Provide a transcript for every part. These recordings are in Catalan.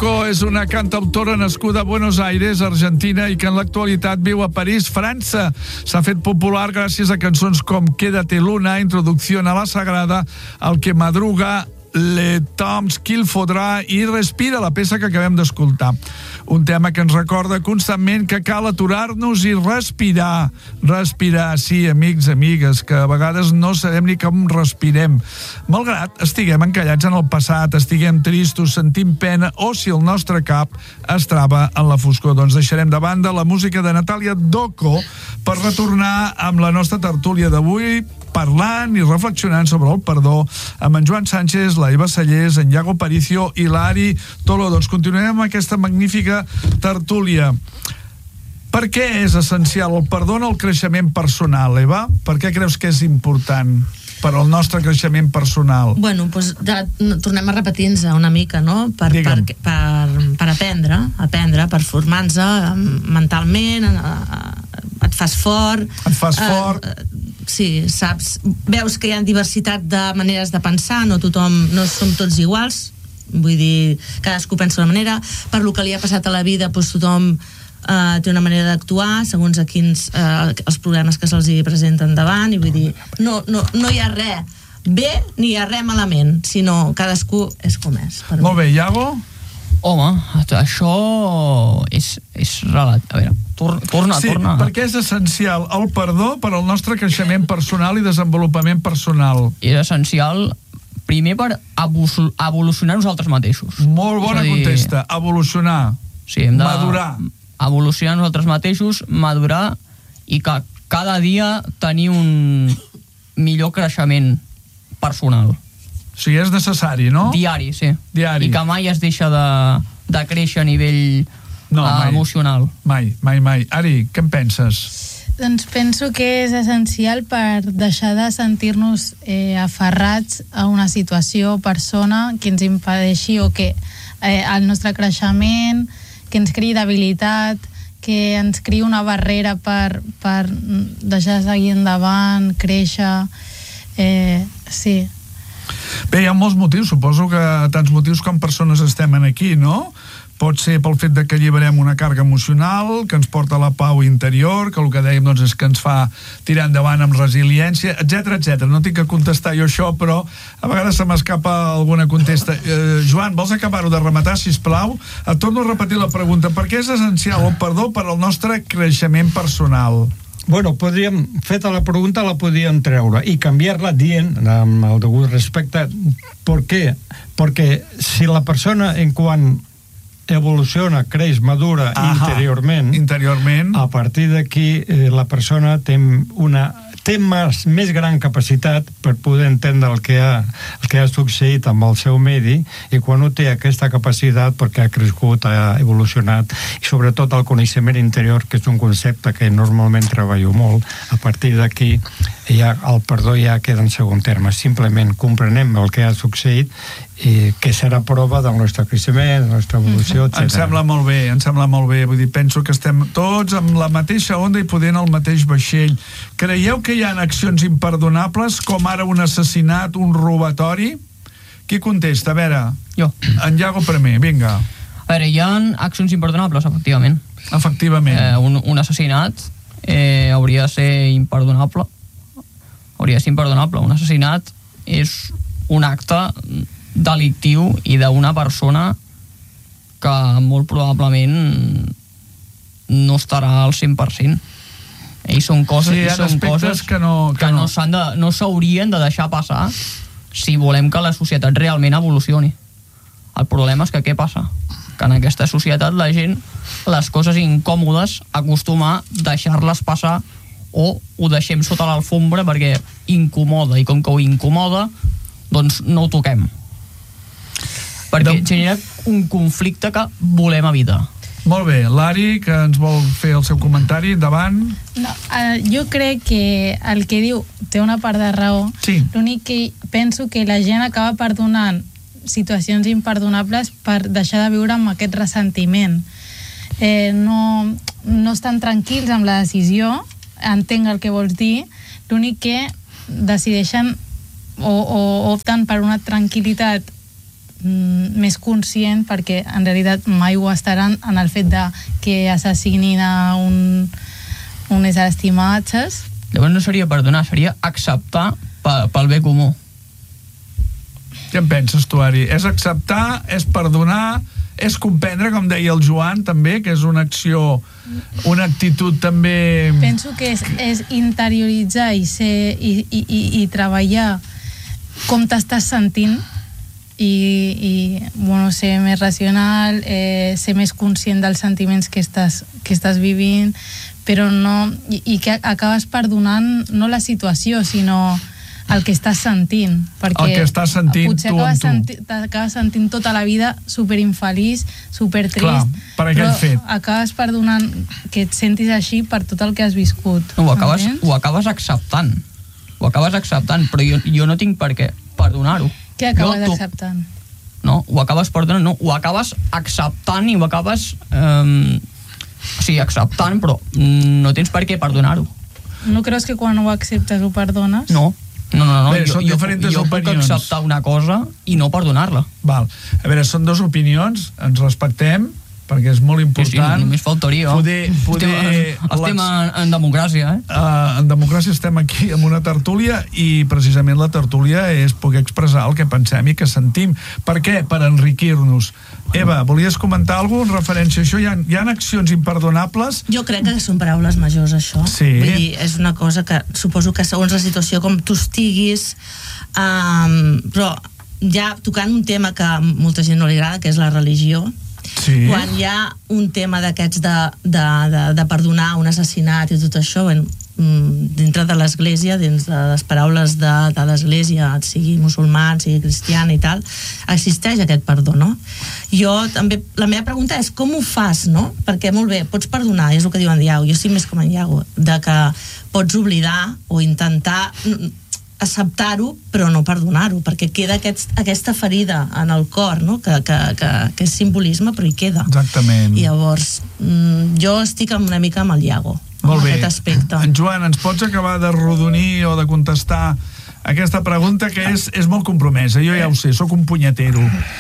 Doco és una cantautora nascuda a Buenos Aires, Argentina, i que en l'actualitat viu a París, França. S'ha fet popular gràcies a cançons com Quédate Luna, Introducción a la Sagrada, El que madruga, Le Temps qu'il faudra i Respira, la peça que acabem d'escoltar. Un tema que ens recorda constantment que cal aturar-nos i respirar. Respirar, sí, amics, amigues, que a vegades no sabem ni com respirem. Malgrat estiguem encallats en el passat, estiguem tristos, sentim pena, o si el nostre cap es trava en la foscor. Doncs deixarem de banda la música de Natàlia Doco per retornar amb la nostra tertúlia d'avui, parlant i reflexionant sobre el perdó amb en Joan Sánchez, la Eva Sallés, en Iago Paricio i l'Ari Tolo. Doncs continuem amb aquesta magnífica tertúlia. Per què és essencial el perdó en el creixement personal, Eva? Per què creus que és important per al nostre creixement personal? Bueno, doncs tornem a repetir-nos una mica, no? Per aprendre, per formar-nos mentalment, et fas fort. Et fas fort. Sí, saps, veus que hi ha diversitat de maneres de pensar, no som tots iguals, vull dir, cadascú pensa d'una manera, per lo que li ha passat a la vida, doncs tothom té una manera d'actuar segons a quins els problemes que se'ls hi presenten davant, i vull dir, no hi ha res bé ni hi ha res malament, sinó cadascú és com és. Molt bé, Iago? Home, això és relatiu. A veure, torna. Sí, perquè és essencial el perdó per al nostre creixement personal i desenvolupament personal. És essencial, primer, per evolucionar nosaltres mateixos. Molt bona contesta, evolucionar. Sí, hem de madurar. Evolucionar nosaltres mateixos, madurar, i que cada dia tenir un millor creixement personal. O sigui, és necessari, no? Diari, sí. Diari. I que mai es deixa de créixer a nivell emocional. Mai. Ari, què en penses? Doncs penso que és essencial per deixar de sentir-nos aferrats a una situació o persona que ens impedeixi o que el nostre creixement, que ens creï debilitat, que ens creï una barrera per deixar de seguir endavant, créixer. Sí. Bé, hi ha molts motius, suposo que tants motius com persones estem aquí, no? Pot ser pel fet de que alliberem una càrrega emocional, que ens porta a la pau interior, que el que dèiem doncs, és que ens fa tirar endavant amb resiliència, etc. No tinc que contestar jo això, però a vegades se m'escapa alguna contesta. Joan, vols acabar-ho de rematar, sisplau? Et torno a repetir la pregunta. Per què és essencial el perdó per al nostre creixement personal? Bueno, feta la pregunta, la podíem treure i canviar-la dient, amb el degut respecte, per què? Perquè si la persona, en quan evoluciona, creix, madura interiorment, a partir d'aquí la persona té més gran capacitat per poder entendre el que ha succeït amb el seu medi, i quan ho té aquesta capacitat perquè ha crescut, ha evolucionat, i sobretot el coneixement interior, que és un concepte que normalment treballo molt, a partir d'aquí el perdó ja queda en segon terme. Simplement comprenem el que ha succeït i que serà prova del nostre creixement, de la nostra evolució, etc. Em sembla molt bé. Vull dir, penso que estem tots amb la mateixa onda i podent el mateix vaixell. Creieu que hi ha accions imperdonables, com ara un assassinat, un robatori? Qui contesta? A veure, jo. En Iago primer, vinga. A veure, hi ha accions imperdonables, efectivament. Un assassinat hauria de ser imperdonable. Un assassinat és un acte delictiu i d'una persona que molt probablement no estarà al 100%. I són coses que no s'haurien de deixar passar si volem que la societat realment evolucioni. El problema és que què passa? Que en aquesta societat la gent, les coses incòmodes, acostuma a deixar-les passar, o ho deixem sota l'alfombra perquè incomoda, i com que ho incomoda, doncs no ho toquem. Perquè genera un conflicte que volem evitar. Molt bé, l'Ari, que ens vol fer el seu comentari, endavant. No, jo crec que el que diu té una part de raó. Sí. L'únic que penso que la gent acaba perdonant situacions imperdonables per deixar de viure amb aquest ressentiment. No estan tranquils amb la decisió, entenc el que vols dir, l'únic que decideixen o opten per una tranquil·litat més conscient, perquè en realitat mai ho estaran en el fet de que assassinin a un ésser estimat, saps? Llavors no seria perdonar, seria acceptar pel bé comú. Què en penses tu, Ari? És acceptar, és perdonar, és comprendre, com deia el Joan, també, que és una acció, una actitud també... Penso que és interioritzar i treballar com t'estàs sentint i bueno, ser més racional, ser més conscient dels sentiments que estàs vivint, però no... I que acabes perdonant no la situació, sinó el que estàs sentint, perquè el que estàs sentint potser t'acabes sentint tota la vida superinfeliç, supertrist. Clar, per aquell fet. Acabes perdonant que et sentis així per tot el que has viscut. Ho acabes acceptant. Però jo no tinc per què perdonar-ho. Què acabes acceptant? No, ho acabes perdonant, no, ho acabes acceptant i ho acabes acceptant, però no tens per què perdonar-ho. No creus que quan ho acceptes ho perdones? No. Bé, jo puc acceptar una cosa i no perdonar-la. Val. A veure, són dues opinions, ens respectem, perquè és molt important. Sí, només faltaria. Estem en democràcia, En democràcia estem aquí amb una tertúlia i precisament la tertúlia és poder expressar el que pensem i que sentim. Per què? Per enriquir-nos. Eva, volies comentar alguna cosa en referència a això? Hi ha accions imperdonables? Jo crec que són paraules majors, això. Sí. Vull dir, és una cosa que suposo que segons la situació com tu estiguis, però ja tocant un tema que a molta gent no li agrada, que és la religió. Sí. Quan hi ha un tema d'aquests de perdonar un assassinat i tot això, dintre de l'església, dins de les paraules de l'església, sigui musulmà, sigui cristiana i tal, existeix aquest perdó, no? Jo també, la meva pregunta és com ho fas, no? Perquè molt bé, pots perdonar, és el que diu en Iago, jo estic més com en Iago, de que pots oblidar o intentar acceptar-ho, però no perdonar-ho, perquè queda aquesta ferida en el cor, no? que és simbolisme, però hi queda. Exactament. I llavors, jo estic una mica amb el Iago, molt bé. Aquest aspecte. En Joan, ens pots acabar de rodonir o de contestar aquesta pregunta que és molt compromesa? Jo ja ho sé, sóc un punyetero,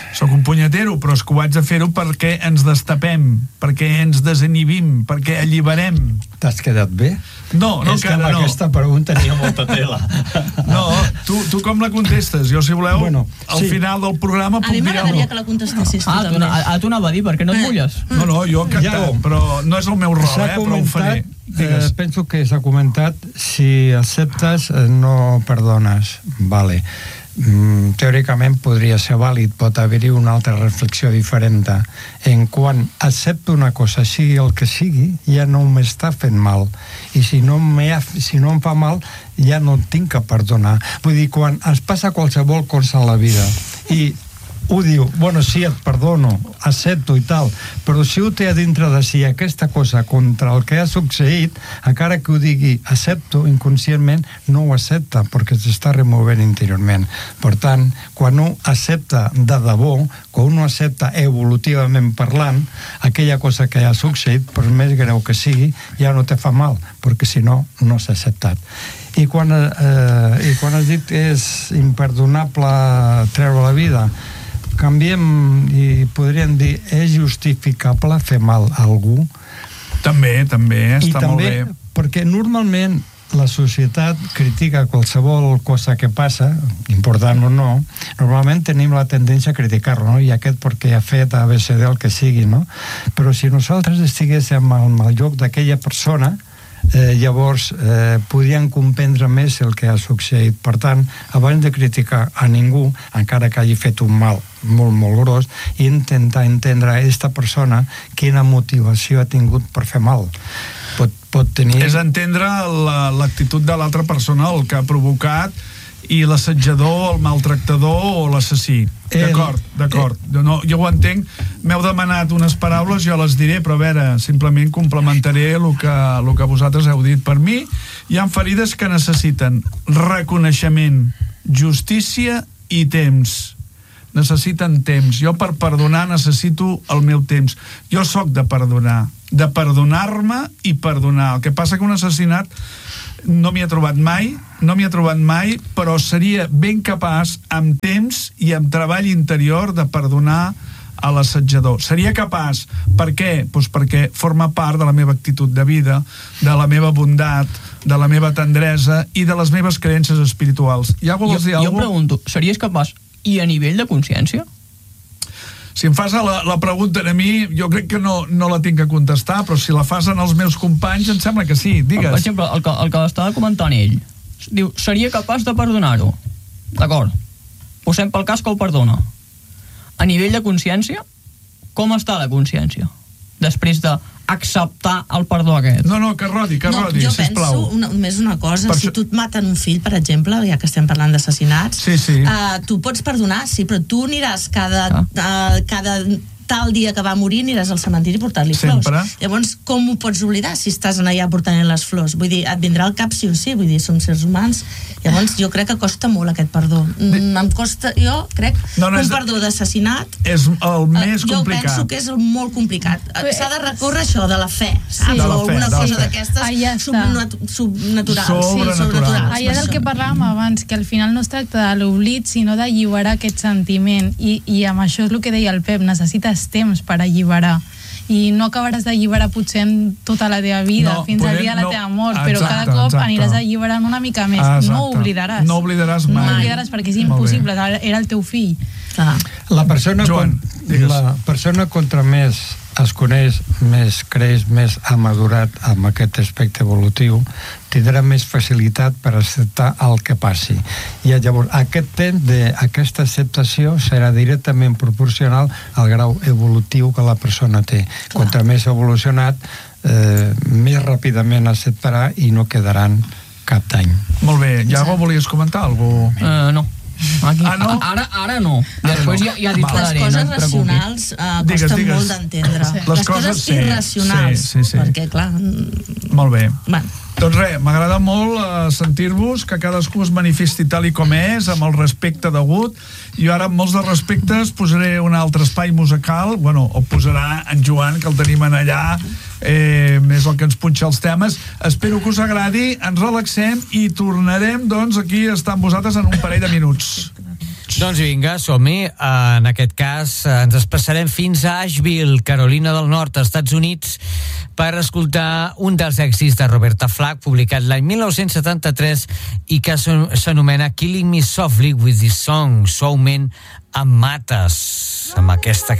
però és que ho haig de fer-ho perquè ens destapem, perquè ens desinhibim, perquè alliberem. T'has quedat bé? No, és que amb aquesta pregunta tenia molta tela. No, tu com la contestes? Jo, si voleu, al final del programa puc dir... A mi m'agradaria que la contestessis tu també. Tu anava a dir, per què no et mulles? No, jo encantat, però no és el meu rol, però ho faré. Penso que s'ha comentat, si acceptes, no perdones. Vale. Teòricament podria ser vàlid, pot haver-hi una altra reflexió diferent. En quan accepto una cosa, sigui el que sigui, ja no m'està fent mal. I si no em fa mal, ja no tinc que perdonar. Vull dir, quan es passa qualsevol cosa a la vida i ho diu, bueno, sí, et perdono, accepto i tal, però si ho té a dintre de si aquesta cosa contra el que ha succeït, encara que ho digui accepto, inconscientment no ho accepta, perquè s'està removent interiorment. Per tant, quan un accepta de debò, quan un accepta evolutivament parlant, aquella cosa que ha succeït, per més greu que sigui, ja no te fa mal, perquè si no, no s'ha acceptat. I quan has dit que és imperdonable treure la vida, canviem i podríem dir, és justificable fer mal a algú? També, està molt bé. Perquè normalment la societat critica qualsevol cosa que passa, important o no, normalment tenim la tendència a criticar-lo, no? I aquest perquè ha fet ABCD el que sigui, no? Però si nosaltres estiguéssim al lloc d'aquella persona, llavors podríem comprendre més el que ha succeït. Per tant, abans de criticar a ningú, encara que hagi fet un mal molt, molt gros, i intentar entendre aquesta persona quina motivació ha tingut per fer mal. Pot tenir... És entendre l'actitud de l'altra persona, el que ha provocat, i l'assetjador, el maltractador o l'assassí. D'acord. Jo ho entenc. M'heu demanat unes paraules, jo les diré, però a veure, simplement complementaré el que vosaltres heu dit. Per mi, hi ha ferides que necessiten reconeixement, justícia i temps. Necessiten temps. Jo per perdonar necessito el meu temps. Jo sóc de perdonar, de perdonar-me i perdonar. El que passa que un assassinat no m'hi ha trobat mai, no m'hi he trobat mai, però seria ben capaç, amb temps i amb treball interior, de perdonar a l'assetjador. Seria capaç. Per què? Doncs perquè forma part de la meva actitud de vida, de la meva bondat, de la meva tendresa i de les meves creences espirituals. Jo em pregunto, series capaç i a nivell de consciència? Si em fas la pregunta a mi, jo crec que no la tinc que contestar, però si la fas als meus companys, em sembla que sí. Digues. Per exemple, el que estava comentant ell, diu, seria capaç de perdonar-ho. D'acord. Posem pel cas que el perdona. A nivell de consciència, com està la consciència? Després d'acceptar el perdó aquest. No, que rodi, sisplau. Jo penso només una cosa, si tu et maten un fill, per exemple, ja que estem parlant d'assassinats, tu pots perdonar, sí, però tu aniràs cada tal dia que va morir aniràs al cementiri a portar-li flors. Llavors, com ho pots oblidar si estàs allà portant les flors? Vull dir, et vindrà al cap sí o sí, vull dir, som sers humans. Llavors, jo crec que costa molt aquest perdó. Em costa, jo crec, un perdó d'assassinat és el més complicat. Jo penso que és el molt complicat. S'ha de recórrer això de la fe, saps? O alguna cosa d'aquestes subnaturals. Allà del que parlàvem abans, que al final no es tracta de l'oblit, sinó d'alliberar aquest sentiment. I amb això és el que deia el Pep, necessites temps per alliberar, i no acabaràs d'alliberar potser en tota la teva vida, fins al dia de la teva mort, però cada cop aniràs alliberant una mica més. No ho oblidaràs. No oblidaràs mai. No oblidaràs perquè és impossible, era el teu fill. La persona contra més es coneix, més creix, més ha madurat amb aquest aspecte evolutiu, tindrà més facilitat per acceptar el que passi. I llavors aquest temps d'aquesta acceptació serà directament proporcional al grau evolutiu que la persona té. Contra més evolucionat, més ràpidament acceptarà i no quedaran cap dany. Molt bé. Iago, volies comentar alguna cosa? No. No? Ara no. Després ja titularé. Les coses racionals costen molt d'entendre. Les coses irracionals. Perquè, clar... Molt bé. Doncs res, m'agrada molt sentir-vos, que cadascú es manifesti tal i com és, amb el respecte degut. Jo ara, amb molts de respectes, posaré un altre espai musical, o posarà en Joan, que el tenim allà, és el que ens punxa els temes. Espero que us agradi, ens relaxem i tornarem, doncs, aquí a estar amb vosaltres en un parell de minuts. Doncs vinga, som-hi. En aquest cas ens desplaçarem fins a Asheville, Carolina del Nord, Estats Units, per escoltar un dels èxits de Roberta Flack, publicat l'any 1973 i que s'anomena Killing Me Softly with This Song, Suaument em mates, amb aquesta